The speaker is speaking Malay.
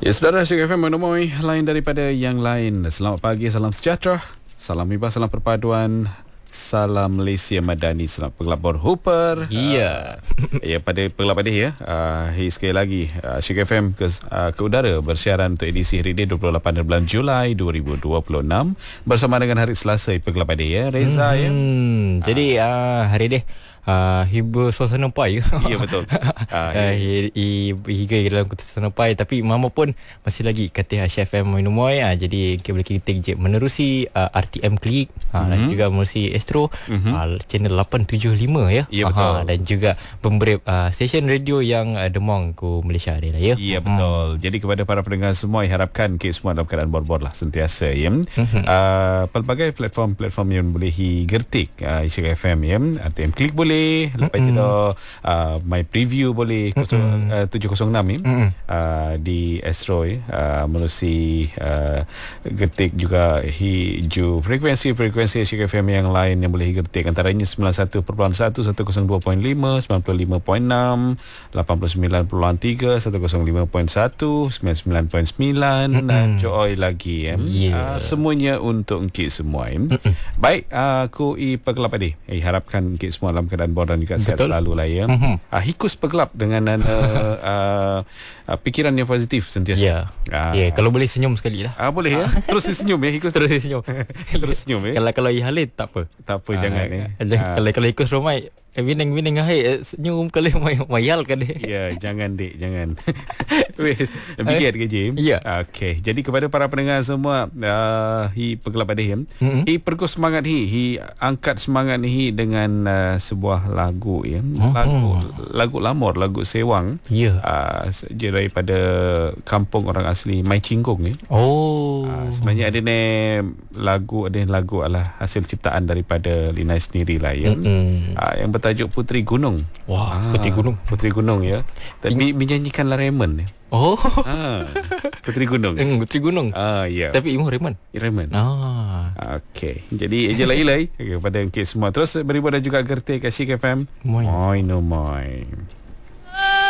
Ya, saudara, Syek FM menemui lain daripada yang lain. Selamat pagi, salam sejahtera, salam hibah, salam perpaduan, salam Malaysia Madani, salam pengelabur Hooper. Ya. Ya, pada pengelab ini ya. Sekali lagi Syek FM ke udara bersiaran untuk edisi hari ini 28 bulan Julai 2026 bersama dengan hari Selasa pengelab ini ya. Reza ya. Jadi hari ini hibur suasana pai. Ya, betul. Higa dalam suasana pai, tapi mama pun masih lagi kata Chef FM Moinomoy. Jadi kita boleh kita je menerusi RTM Klik dan juga menerusi Astro channel 875 ya. Ya, betul. Dan juga pemberi stesen radio yang demang ke Malaysia dia lah ya. Ya, betul. Jadi kepada para pendengar semua, harapkan kita semua dalam keadaan bor-bor lah sentiasa ya. Pelbagai platform-platform yang boleh gertik Syek FM ya. RTM Klik boleh, lepas itu My Preview boleh 706 di Astro menerusi gertik juga hiju frekuensi Syek FM yang lain yang boleh gertik, antaranya 91.1, 102.5, 95.6, 89.3, 105.1, 99.9 dan Joy lagi ya. Semuanya untuk Encik semua ya. Baik, aku Pegelap Adi harapkan Encik semua dalam keadaan bor dan juga sihat selalu lah ya. Hikus Pegelap dengan pikiran yang positif sentiasa. Kalau boleh senyum sekali lah. Boleh ya. Terus senyum ya Hikus. Terus senyum. Terus senyum ya. Kalau Halid tak apa. Tak apa, jangan ya. Kalau Hikus Romai Winning senyum kali mayal kan dia. Ya, jangan dik, jangan. Wes, bikin ke Jim? Ya. Okey. Jadi kepada para pendengar semua, Pegelap Adih, perkus semangat angkat semangat dengan sebuah lagu ya. Lagu Lamor, lagu Sewang. Ya. Daripada kampung orang asli Mai Cingkung ya. Sebenarnya ada lagu adalah hasil ciptaan daripada Lina sendiri lah ya. Yang bertajuk Puteri Gunung. Puteri Gunung ya. Tapi menyanyikanlah Raymond. Puteri Gunung. Puteri Gunung. Ya. Tapi Imu Raymond. Okey. Jadi ejalah ilai kepada kita semua. Terus beribu dan juga gerti ke Syek FM. Moy no moy.